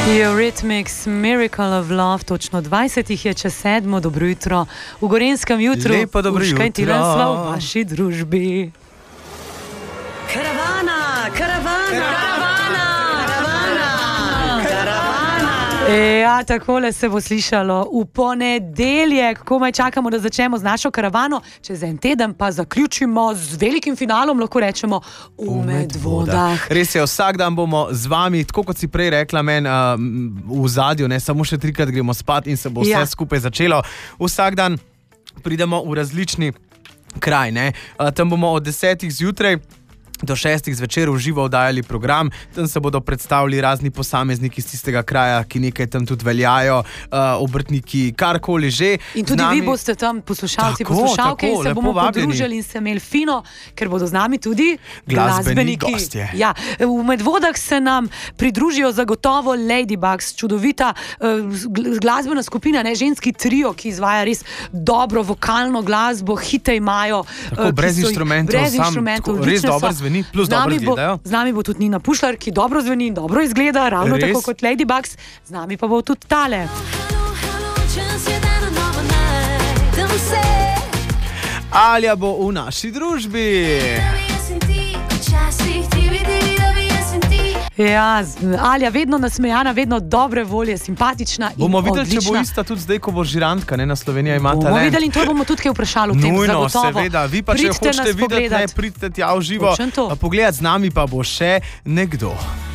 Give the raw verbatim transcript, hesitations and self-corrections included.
Eurythmics, Miracle of Love, točno dvajset jih je čez sedmo, dobro jutro. V Gorenjskem jutru, lepo dobro jutro. Urška in Tilen sva v vaši družbi. Karavana, karavana, karavana, karavana, karavana. Ja, takole se bo slišalo v ponedeljek, komaj čakamo, da začnemo z našo karavano, čez en teden pa zaključimo z velikim finalom, lahko rečemo, v, v Medvodah. Res je, vsak dan bomo z vami, tako kot si prej rekla, men uh, v zadju, ne, samo še trikrat gremo spat in se bo vse ja. skupaj začelo. Vsak dan pridemo v različni kraj, ne. Uh, tam bomo od desetih zjutraj do šestih zvečer v živo oddajali program. Tam se bodo predstavili razni posamezniki iz tistega kraja, ki nekaj tam tudi veljajo, uh, obrtniki, karkoli že. In tudi nami... vi boste tam poslušalci, tako, poslušalke tako, in se bomo vabljeni. Podružili in se imeli fino, ker bodo z nami tudi glasbeni glasbeniki. Gostje. Ja, v Medvodah se nam pridružijo zagotovo Ladybugs, čudovita uh, glasbena skupina, ne, ženski trio, ki izvaja res dobro vokalno glasbo, hite imajo. Tako, uh, brez inštrumentov, brez sam, inštrumentov, tako, res dobro zveni, plus dobro izgledajo. Z nami bo tudi Nina Pušlar, ki dobro zveni in dobro izgleda, ravno res? Tako kot Ladybugs, z nami pa bo tudi tale. Alja bo v naši družbi. Ja, Alja vedno nasmejana, vedno dobre volje, simpatična in bomo videli, odlična. če bo ista tudi zdaj, ko bo žirantka, ne, na Slovenija ima talent. Bomo videli in to bomo tudi kaj vprašali v tem, Nujno, zagotovo. seveda, vi pa če hočete videti, ne, pridite tja v živo, pogledati z nami pa bo še nekdo.